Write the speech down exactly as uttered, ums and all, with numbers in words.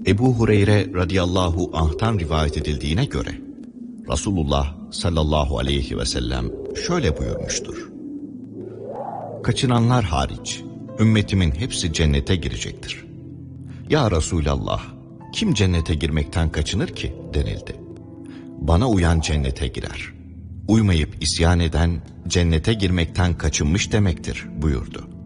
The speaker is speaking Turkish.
Ebu Hureyre radıyallahu anh'tan rivayet edildiğine göre Resulullah sallallahu aleyhi ve sellem şöyle buyurmuştur: kaçınanlar hariç ümmetimin hepsi cennete girecektir. Ya Resulallah, kim cennete girmekten kaçınır ki denildi. Bana uyan cennete girer, uymayıp isyan eden cennete girmekten kaçınmış demektir buyurdu.